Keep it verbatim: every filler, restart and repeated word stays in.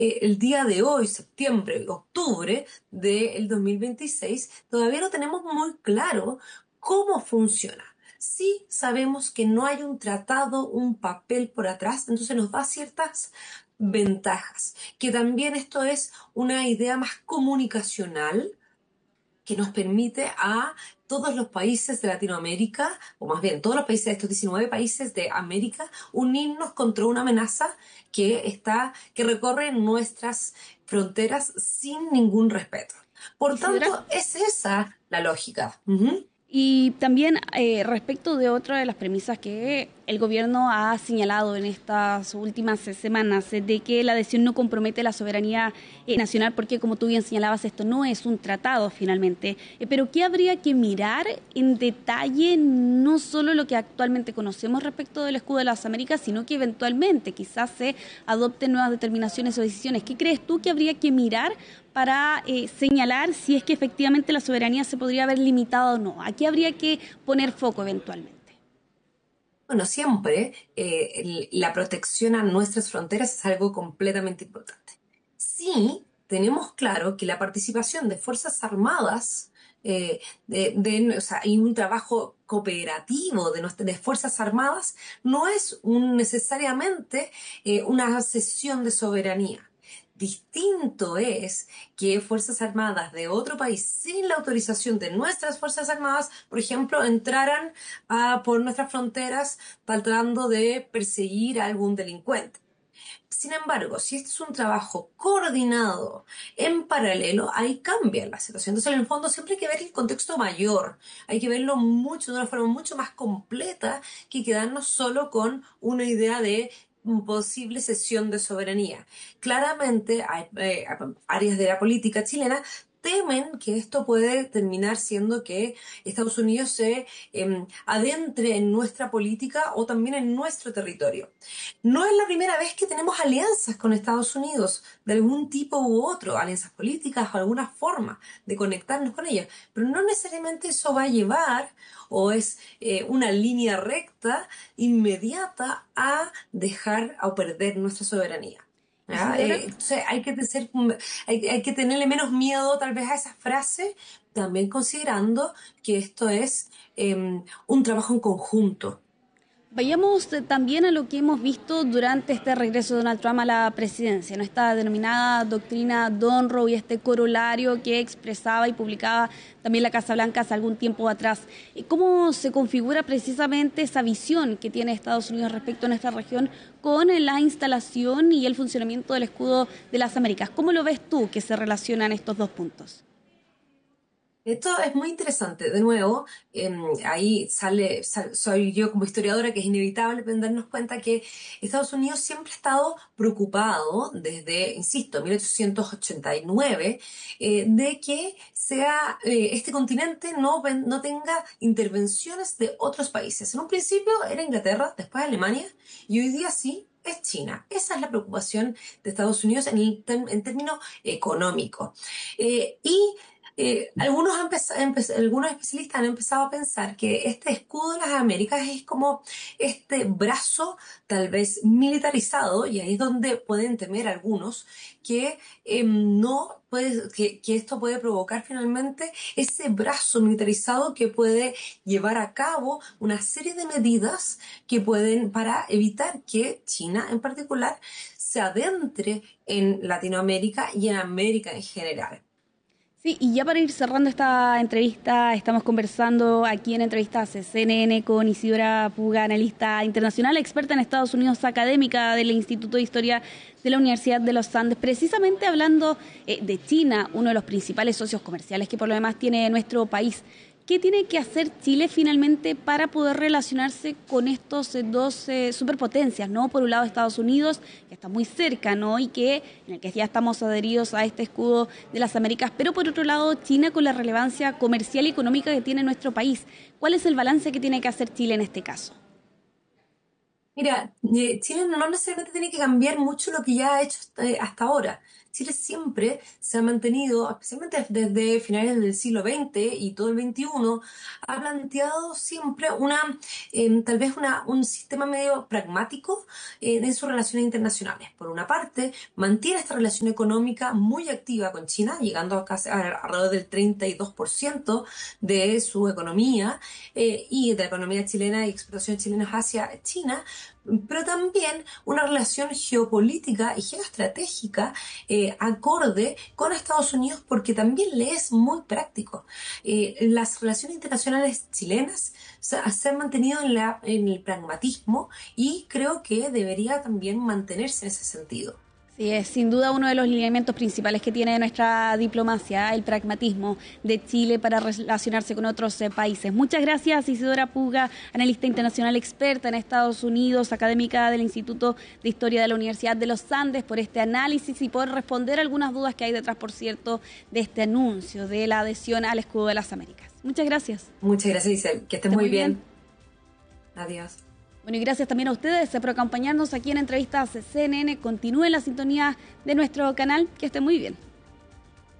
eh, el día de hoy, septiembre, octubre del dos mil veintiséis, todavía no tenemos muy claro cómo funciona. Sí sabemos que no hay un tratado, un papel por atrás, entonces nos da ciertas ventajas. Que también esto es una idea más comunicacional que nos permite a todos los países de Latinoamérica, o más bien todos los países de estos diecinueve países de América, unirnos contra una amenaza que está, que recorre nuestras fronteras sin ningún respeto. Por Isidora. tanto, es esa la lógica. Ujú. Y también eh, respecto de otra de las premisas que el gobierno ha señalado en estas últimas eh, semanas, eh, de que la adhesión no compromete la soberanía eh, nacional, porque como tú bien señalabas, esto no es un tratado finalmente. Eh, pero ¿qué habría que mirar en detalle, no solo lo que actualmente conocemos respecto del escudo de las Américas, sino que eventualmente quizás se adopten nuevas determinaciones o decisiones? ¿Qué crees tú que habría que mirar para eh, señalar si es que efectivamente la soberanía se podría haber limitado o no? ¿A qué habría que poner foco eventualmente? Bueno, siempre eh, el- la protección a nuestras fronteras es algo completamente importante. Sí, tenemos claro que la participación de Fuerzas Armadas, eh, de, de- o sea, y un trabajo cooperativo de, nuestra- de Fuerzas Armadas no es un- necesariamente eh, una cesión de soberanía. Distinto es que Fuerzas Armadas de otro país, sin la autorización de nuestras Fuerzas Armadas, por ejemplo, entraran a, por nuestras fronteras tratando de perseguir a algún delincuente. Sin embargo, si este es un trabajo coordinado en paralelo, ahí cambia la situación. Entonces, en el fondo, siempre hay que ver el contexto mayor. Hay que verlo mucho, de una forma mucho más completa que quedarnos solo con una idea de posible cesión de soberanía. Claramente, hay eh, áreas de la política chilena temen que esto puede terminar siendo que Estados Unidos se eh, adentre en nuestra política o también en nuestro territorio. No es la primera vez que tenemos alianzas con Estados Unidos, de algún tipo u otro, alianzas políticas o alguna forma de conectarnos con ellos, pero no necesariamente eso va a llevar o es eh, una línea recta inmediata a dejar o perder nuestra soberanía. ¿Ya? Isidora. Eh, entonces hay que, ser, hay, hay que tenerle menos miedo tal vez a esa frase, también considerando que esto es eh, un trabajo en conjunto. Vayamos eh, también a lo que hemos visto durante este regreso de Donald Trump a la presidencia, ¿no? Esta denominada doctrina Monroe y este corolario que expresaba y publicaba también la Casa Blanca hace algún tiempo atrás. ¿Y cómo se configura precisamente esa visión que tiene Estados Unidos respecto a nuestra región con la instalación y el funcionamiento del escudo de las Américas? ¿Cómo lo ves tú que se relacionan estos dos puntos? Esto es muy interesante. De nuevo, eh, ahí sale, sal- soy yo como historiadora que es inevitable darnos cuenta que Estados Unidos siempre ha estado preocupado desde, insisto, mil ochocientos ochenta y nueve, eh, de que sea eh, este continente no, ven- no tenga intervenciones de otros países. En un principio era Inglaterra, después Alemania y hoy día sí. Es China. Esa es la preocupación de Estados Unidos en, el tem- en términos económicos. Eh, y eh, algunos, han empez- empe- algunos especialistas han empezado a pensar que este escudo de las Américas es como este brazo tal vez militarizado, y ahí es donde pueden temer algunos que eh, no puede, que, que esto puede provocar finalmente ese brazo militarizado que puede llevar a cabo una serie de medidas que pueden para evitar que China en particular se adentre en Latinoamérica y en América en general. Sí, y ya para ir cerrando esta entrevista, estamos conversando aquí en Entrevistas C N N con Isidora Puga, analista internacional, experta en Estados Unidos, académica del Instituto de Historia de la Universidad de los Andes, precisamente hablando eh, de China, uno de los principales socios comerciales que por lo demás tiene nuestro país. ¿Qué tiene que hacer Chile finalmente para poder relacionarse con estos eh, dos eh, superpotencias, ¿no? Por un lado Estados Unidos, que está muy cerca, ¿no? Y que en el que ya estamos adheridos a este escudo de las Américas, pero por otro lado China con la relevancia comercial y económica que tiene nuestro país. ¿Cuál es el balance que tiene que hacer Chile en este caso? Mira, eh, Chile no necesariamente tiene que cambiar mucho lo que ya ha hecho hasta, eh, hasta ahora. Chile siempre se ha mantenido, especialmente desde finales del siglo veinte y todo el veintiuno, ha planteado siempre una, eh, tal vez una, un sistema medio pragmático eh, en sus relaciones internacionales. Por una parte, mantiene esta relación económica muy activa con China, llegando a casi a alrededor del treinta y dos por ciento de su economía eh, y de la economía chilena y exportación chilena hacia China, pero también una relación geopolítica y geoestratégica eh, acorde con Estados Unidos porque también le es muy práctico. Eh, las relaciones internacionales chilenas se, se han mantenido en, la, en el pragmatismo y creo que debería también mantenerse en ese sentido. Sí, es sin duda uno de los lineamientos principales que tiene nuestra diplomacia, el pragmatismo de Chile para relacionarse con otros eh, países. Muchas gracias, Isidora Puga, analista internacional experta en Estados Unidos, académica del Instituto de Historia de la Universidad de los Andes, por este análisis y por responder algunas dudas que hay detrás, por cierto, de este anuncio de la adhesión al Escudo de las Américas. Muchas gracias. Muchas gracias, Isabel. Que estés Esté muy muy bien. bien. Adiós. Bueno, y gracias también a ustedes por acompañarnos aquí en Entrevistas C N N. Continúen la sintonía de nuestro canal. Que esté muy bien.